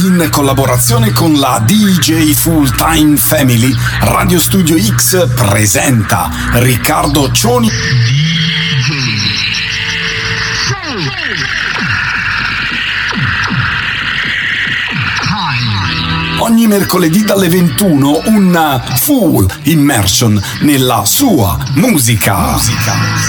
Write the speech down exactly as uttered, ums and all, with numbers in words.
In collaborazione con la D J Full Time Family, Radio Studio X presenta Riccardo Cioni. Ogni mercoledì dalle ventuno un full immersion nella sua musica. musica.